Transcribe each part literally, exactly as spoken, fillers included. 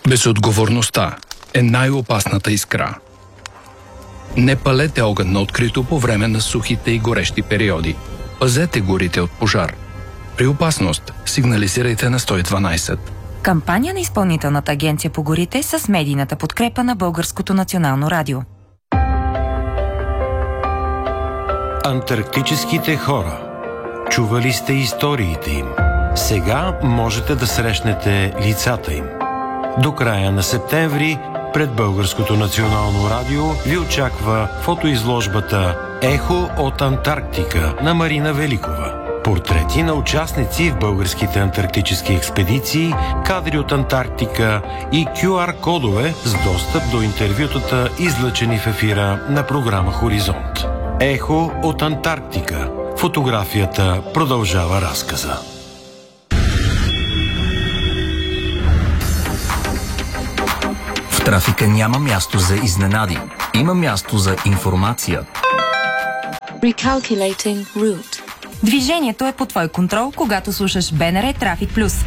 Безотговорността е най-опасната искра. Не палете огън на открито по време на сухите и горещи периоди. Пазете горите от пожар. При опасност сигнализирайте на сто и дванайсет. Кампания на Изпълнителната агенция по горите с медийната подкрепа на Българското национално радио. Антарктическите хора. Чували сте историите им. Сега можете да срещнете лицата им. До края на септември пред Българското национално радио ви очаква фотоизложбата «Ехо от Антарктика» на Марина Великова. Портрети на участници в българските антарктически експедиции, кадри от Антарктика и кю ар кодове с достъп до интервютата, излъчени в ефира на програма Хоризонт. Ехо от Антарктика. Фотографията продължава разказа. В трафика няма място за изненади. Има място за информация. Recalculating route. Движението е под твой контрол, когато слушаш БНР Трафик Плюс.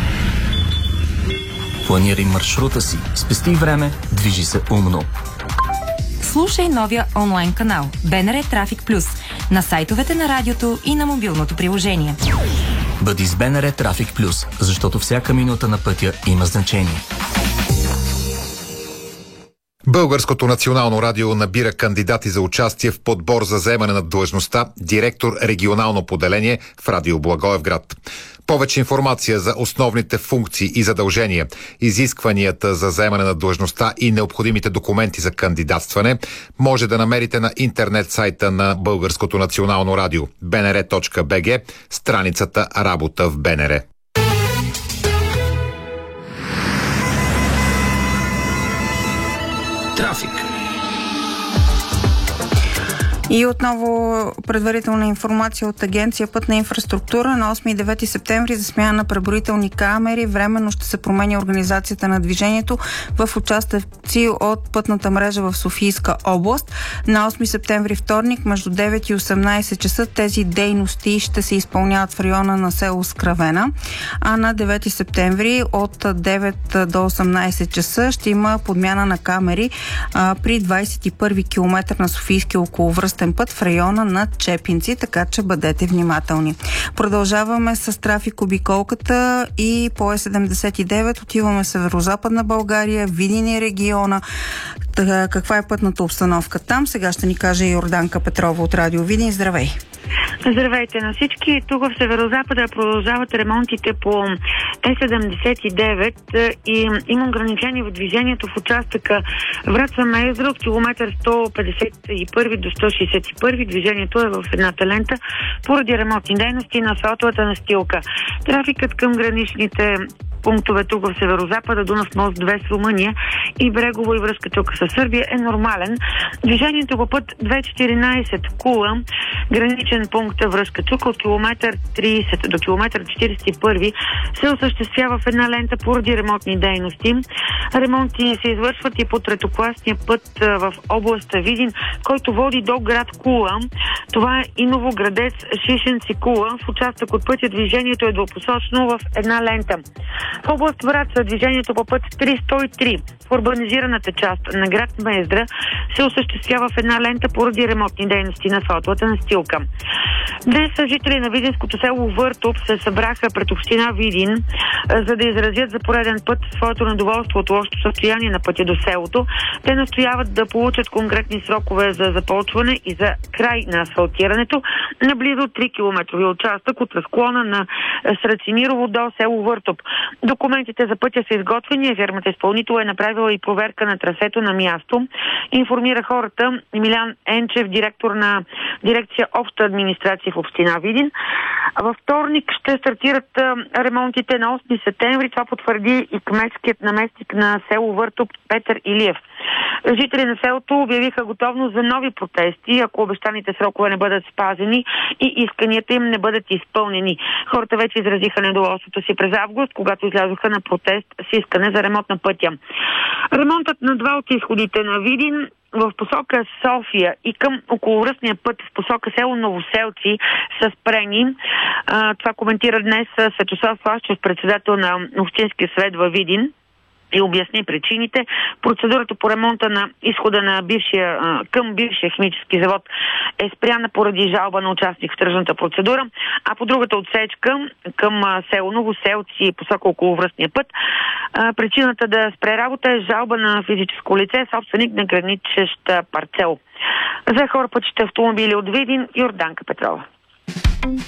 Планирай маршрута си, спести време, движи се умно. Слушай новия онлайн канал БНР Трафик Плюс на сайтовете на радиото и на мобилното приложение. Бъди с БНР Трафик Плюс, защото всяка минута на пътя има значение. Българското национално радио набира кандидати за участие в подбор за заемане на длъжността директор регионално поделение в Радио Благоевград. Повече информация за основните функции и задължения, изискванията за заемане на длъжността и необходимите документи за кандидатстване може да намерите на интернет сайта на Българското национално радио би ен ар точка би джи, страницата Работа в БНР. Трафик. И отново предварителна информация от Агенция Пътна инфраструктура. На осми и девети септември за смяна на преброителни камери временно ще се променя организацията на движението в участъци от пътната мрежа в Софийска област. На осми септември вторник между девет и осемнайсет часа тези дейности ще се изпълняват в района на село Скравена. А на девети септември от девет до осемнайсет часа ще има подмяна на камери а, при двайсет и първи километър на Софийския околовръстен път в района на Чепинци, така че бъдете внимателни. Продължаваме с трафик обиколката и по Е седемдесет и девет отиваме в северо-западна България, Видин и региона. Така, каква е пътната обстановка там? Сега ще ни каже Йорданка Петрова от Радио Видин. Здравей! Здравейте на всички. Тук в Северозапада продължават ремонтите по Е седемдесет и девет и има ограничение в движението в участъка Враца-Мездра от километър сто петдесет и първи до сто шейсет и първи. Движението е в едната лента поради ремонтни дейности на асфалтовата настилка. Трафикът към граничните пунктове тук в Северозапада, Дунав мост две с Румъния и Брегово и връзка тук с Сърбия е нормален. Движението по път двеста и четиринайсет Кула, граничен пункт връзка тук от километър трийсет до километър четирийсет и първи се осъществява в една лента поради ремонтни дейности. Ремонти се извършват и по третокласния път в областта Видин, който води до град Кула. Това е и Новоградец, Шишенци, Кула. В участък от пътя движението е двупосочно в една лента. В област Враца движението по път триста и три в урбанизираната част на град Мездра се осъществява в една лента поради ремонтни дейности на асфалтовата настилка. Днес жители на видинското село Въртоп се събраха пред община Видин, за да изразят за пореден път своето недоволство от лошото състояние на пътя до селото. Те настояват да получат конкретни срокове за започване и за край на асфалтирането на близо три километрови участък от разклона на Срацимирово до село Въртоп. Документите за пътя са изготвени, а фирмата изпълнител е направила и проверка на трасето на място. Информира хората Емилиан Енчев, директор на дирекция Обща администрация в община Видин. Във вторник ще стартират ремонтите на осми септември. Това потвърди и кметският наместник на село Въртоп Петър Илиев. Жители на селото обявиха готовност за нови протести, ако обещаните срокове не бъдат спазени и исканията им не бъдат изпълнени. Хората вече изразиха недоволството си през август, когато излязоха на протест с искане за ремонт на пътя. Ремонтът на два от изходите на Видин в посока София и към околовръстния път в посока село Новоселци са спрени. А, това коментира днес Светослав Славчев, председател на Общинския съвет във Видин. и обясни причините. Процедурата по ремонта на изхода на бившия, към бившия химически завод е спряна поради жалба на участник в тръжната процедура, а по другата отсечка към село Новоселци, посока околовръстния път, причината да спре работа е жалба на физическо лице, собственик на граничещ парцел. За хора пътища автомобили от Видин, Йорданка Петрова.